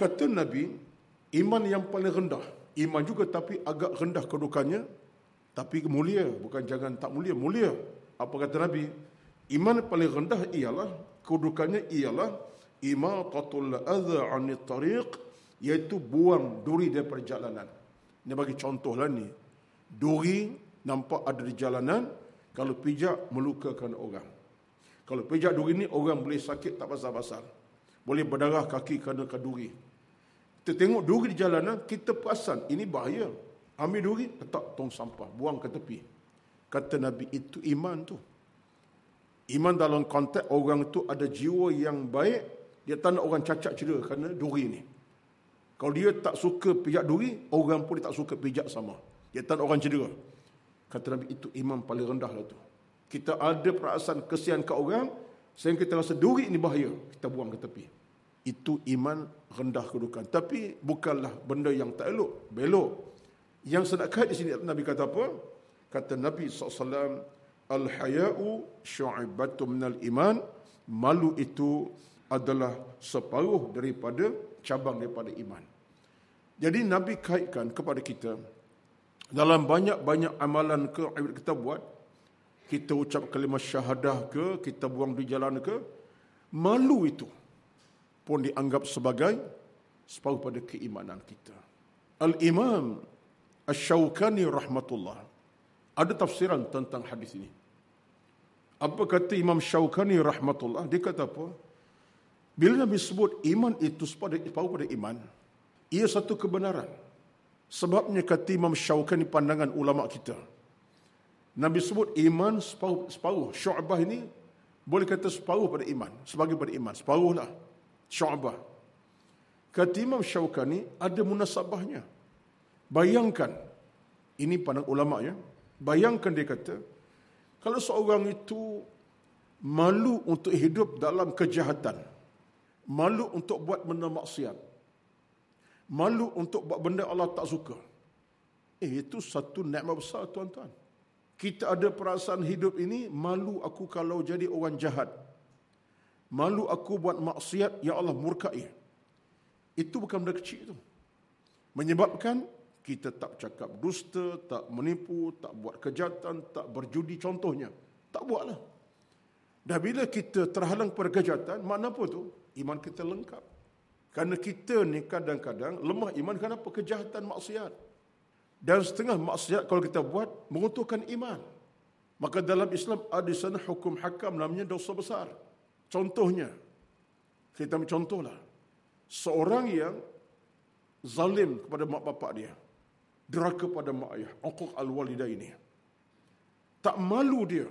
Kata Nabi, iman yang paling rendah, iman juga tapi agak rendah kedudukannya, tapi mulia, bukan jangan tak mulia, mulia. Apa kata Nabi? Iman paling rendah ialah, kedudukannya ialah imatatul adha 'anit tariq, iaitu buang duri daripada jalanan. Ini bagi contohlah ni. Duri nampak ada di jalanan, kalau pijak melukakan orang. Kalau pijak duri ni orang boleh sakit tak pasal-pasal. Boleh berdarah kaki kerana duri. Kita tengok duri di jalanan, kita perasan ini bahaya. Ambil duri, letak tong sampah, buang ke tepi. Kata Nabi, itu iman tu. Iman dalam konteks orang tu ada jiwa yang baik, dia tak nak orang cacat cedera kerana duri ni. Kalau dia tak suka pijak duri, orang pun dia tak suka pijak sama. Dia tak nak orang cedera. Kata Nabi, itu iman paling rendah lah tu. Kita ada perasaan kesian ke orang, sehingga kita rasa duri ni bahaya, kita buang ke tepi. Itu iman rendah kedudukan. Tapi bukanlah benda yang tak elok, belok. Yang saya nak kait di sini, Nabi kata apa? Kata Nabi SAW, al-haya'u syu'ibatu minal iman. Malu itu adalah separuh daripada cabang daripada iman. Jadi Nabi kaitkan kepada kita, dalam banyak-banyak amalan ke kita buat, kita ucap kalimah syahadah ke, kita buang di jalan ke, malu itu pun dianggap sebagai separuh pada keimanan kita. Al-Imam Asy-Syaukani rahmatullah ada tafsiran tentang hadis ini. Apa kata Imam Syaukani rahmatullah? Dia kata apa? Bila Nabi sebut iman itu separuh pada iman, ia satu kebenaran. Sebabnya kata Imam Syaukani, pandangan ulama kita, Nabi sebut iman separuh. Syu'bah ini boleh kata separuh pada iman, sebagai pada iman, separuh lah syu'bah. Kata Imam Syaukani, ada munasabahnya. Bayangkan, ini pandang ulama ya, bayangkan dia kata, kalau seorang itu malu untuk hidup dalam kejahatan, malu untuk buat benda maksiat, malu untuk buat benda Allah tak suka, itu satu nikmat besar tuan-tuan. Kita ada perasaan hidup ini, malu aku kalau jadi orang jahat, malu aku buat maksiat yang Allah murkai. Itu bukan benda kecil itu. Menyebabkan kita tak cakap dusta, tak menipu, tak buat kejahatan, tak berjudi contohnya. Tak buatlah. Dan bila kita terhalang pada kejahatan, makna apa tu? Iman kita lengkap. Kerana kita ni kadang-kadang lemah iman kenapa? Kejahatan, maksiat. Dan setengah maksiat kalau kita buat menguntungkan iman. Maka dalam Islam ada sana hukum hakam namanya dosa besar. Contohnya, kita ambil contohlah. Seorang yang zalim kepada mak bapak dia, deraka pada mak ayah, uquq al-walidaini. Tak malu dia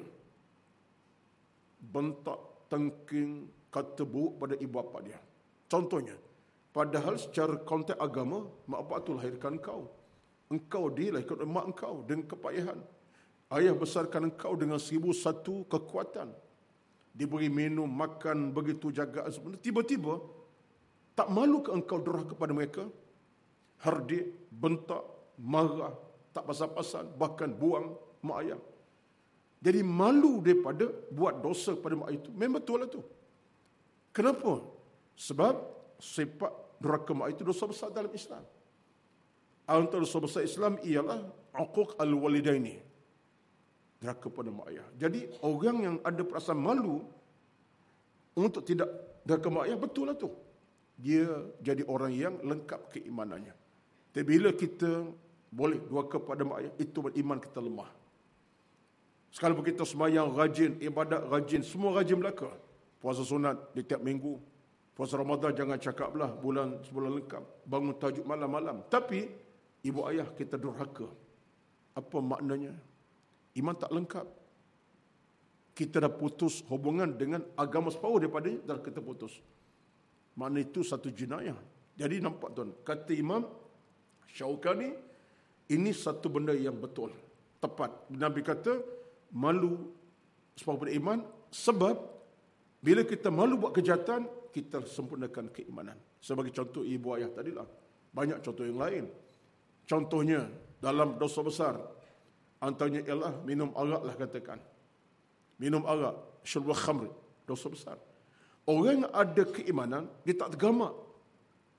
bentak, tengking, kata buruk pada ibu bapa dia. Contohnya, padahal secara konteks agama, mak bapak itu lahirkan engkau. Engkau dilahirkan oleh mak engkau dengan kepayahan. Ayah besarkan engkau dengan 1001 kekuatan. Diberi minum, makan, begitu jagaan sebenarnya. Tiba-tiba, tak malu ke engkau derhaka kepada mereka? Hardik, bentak, marah, tak pasal-pasal, bahkan buang mak ayah. Jadi malu daripada buat dosa kepada mak ayah itu. Memang betul lah tu. Kenapa? Sebab sifat derhaka mak ayah itu dosa besar dalam Islam. Antara dosa besar Islam ialah uquq al-walidaini, derhaka pada mak ayah. Jadi orang yang ada perasaan malu untuk tidak derhaka mak ayah, betul lah tu. Dia jadi orang yang lengkap keimanannya. Tapi bila kita boleh derhaka pada mak ayah, itu beriman kita lemah. Sekalipun kita sembahyang rajin, ibadat rajin, semua rajin belaka. Puasa sunat di tiap minggu, puasa Ramadan jangan cakaplah, sebulan lengkap, bangun tahajud malam-malam. Tapi ibu ayah kita durhaka. Apa maknanya? Iman tak lengkap. Kita dah putus hubungan dengan agama separuh daripada dah kita putus. Makna itu satu jenayah. Jadi nampak tuan, kata Imam Syaukani, ini satu benda yang betul, tepat. Nabi kata, malu separuh pada iman, sebab bila kita malu buat kejahatan, kita sempurnakan keimanan. Sebagai contoh ibu ayah tadilah. Banyak contoh yang lain. Contohnya, dalam dosa besar, antaranya ialah minum arak lah katakan. Minum arak, syurbul khamr, dosa besar. Orang yang ada keimanan, dia tak tergamak.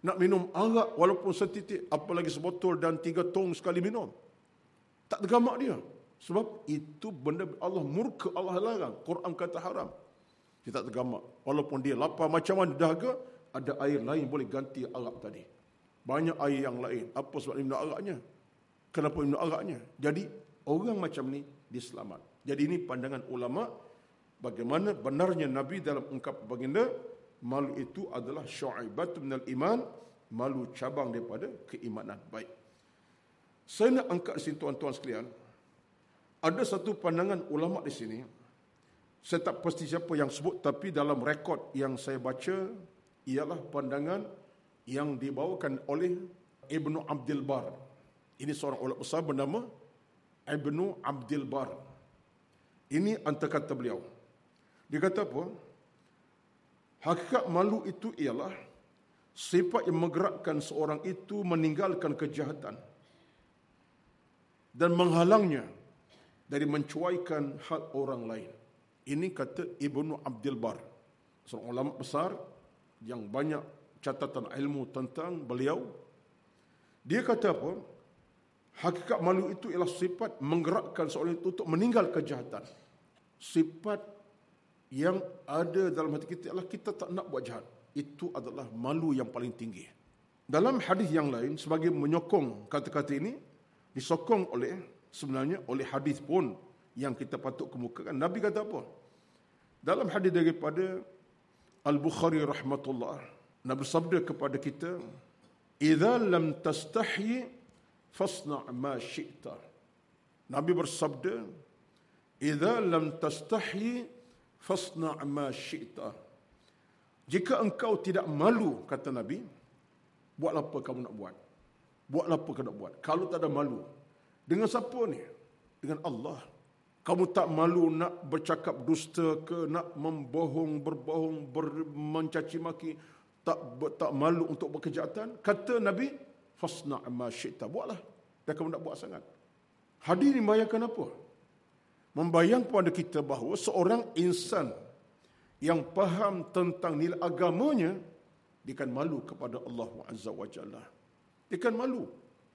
Nak minum arak walaupun setitik, apalagi sebotol dan 3 tong sekali minum. Tak tergamak dia. Sebab itu benda Allah murka, Allah larang. Quran kata haram. Dia tak tergamak. Walaupun dia lapar macam mana dahaga, ada air lain boleh ganti arak tadi. Banyak air yang lain. Apa sebab minum araknya? Kenapa minum araknya? Jadi orang macam ni diselamat. Jadi ini pandangan ulama bagaimana benarnya Nabi dalam ungkap baginda, malu itu adalah syu'aibatun minal iman, malu cabang daripada keimanan. Baik. Saya nak angkat di sini tuan-tuan sekalian, ada satu pandangan ulama di sini. Saya tak pasti siapa yang sebut, tapi dalam rekod yang saya baca ialah pandangan yang dibawakan oleh Ibnu Abdul Bar. Ini seorang ulama besar bernama Ibnu Abdul Bar. Ini antara kata beliau. Dia kata apa? Hakikat malu itu ialah sifat yang menggerakkan seorang itu meninggalkan kejahatan dan menghalangnya dari mencuaikan hak orang lain. Ini kata Ibnu Abdul Bar, seorang ulama besar yang banyak catatan ilmu tentang beliau. Dia kata apa? Hakikat malu itu ialah sifat menggerakkan seorang itu untuk meninggal kejahatan. Sifat yang ada dalam hati kita adalah kita tak nak buat jahat. Itu adalah malu yang paling tinggi. Dalam hadis yang lain, sebagai menyokong kata-kata ini, disokong sebenarnya oleh hadis pun yang kita patut kemukakan. Nabi kata apa? Dalam hadis daripada Al-Bukhari rahmatullah, Nabi sabda kepada kita, "Idza lam tastahi fasna' ma syi'ta." Nabi bersabda, "Idza lam tastahi fasna' ma syi'ta." Jika engkau tidak malu, kata Nabi, buatlah apa kamu nak buat. Buatlah apa kamu nak buat. Kalau tak ada malu, dengan siapa ni? Dengan Allah. Kamu tak malu nak bercakap dusta ke, nak berbohong, mencaci maki, tak malu untuk berkejahatan? Kata Nabi, fasna' ma syi'ta. Buatlah. Dan kamu nak buat sangat. Hadis ini membayangkan apa? Membayangkan kepada kita bahawa seorang insan yang faham tentang nilai agamanya, dia akan malu kepada Allah Azza wa Jalla. Dia akan malu.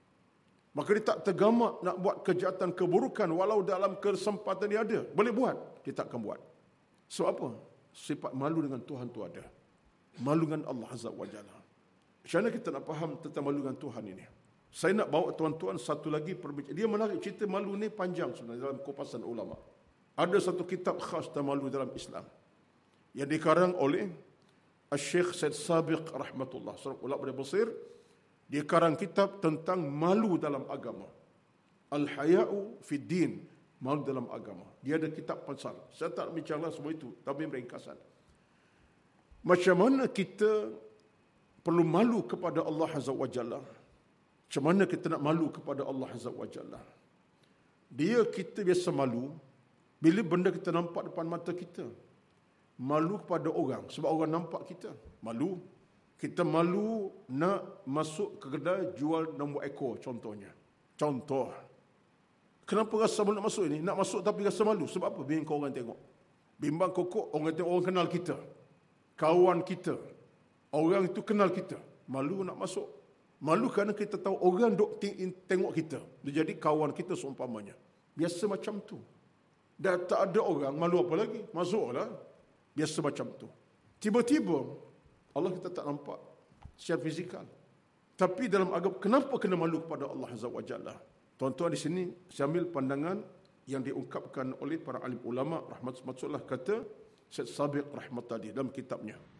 Maka dia tak tergamak nak buat kejahatan, keburukan, walau dalam kesempatan dia ada. Boleh buat, dia tak akan buat. Sebab apa? Sifat malu dengan Tuhan itu ada. Malu dengan Allah Azza wa Jalla. Macam mana kita nak faham tentang malu dengan Tuhan ini? Saya nak bawa tuan-tuan satu lagi perbincangan. Dia menarik, cerita malu ni panjang sebenarnya dalam kupasan ulama. Ada satu kitab khas tentang malu dalam Islam yang dikarang oleh Syekh Said Sabiq rahmatullah, seorang ulama dari Mesir. Dia karang kitab tentang malu dalam agama. Al-Haya'u fid Din, malu dalam agama. Dia ada kitab pasal. Saya tak bincanglah semua itu, tapi ringkasan. Macam mana kita perlu malu kepada Allah Azza wa Jalla? Macam mana kita nak malu kepada Allah Azza wa Jalla? Kita biasa malu bila benda kita nampak depan mata kita. Malu kepada orang, sebab orang nampak kita. Malu. Kita malu nak masuk ke kedai jual nombor ekor contohnya. Contoh. Kenapa rasa malu nak masuk ini? Nak masuk tapi rasa malu. Sebab apa? Bimbang orang tengok. Bimbang kokok, orang tengok, orang kenal kita. Kawan kita. Orang itu kenal kita. Malu nak masuk. Malu kerana kita tahu orang duk tengok kita. Dia jadi kawan kita seumpamanya. Biasa macam tu. Dah tak ada orang, malu apa lagi? Masuklah. Biasa macam tu. Tiba-tiba, Allah kita tak nampak secara fizikal. Tapi dalam agama, kenapa kena malu kepada Allah Azza wa Jalla? Tuan-tuan di sini, saya ambil pandangan yang diungkapkan oleh para alim ulama, rahmatullah, kata Syed Sabiq rahmat tadi dalam kitabnya.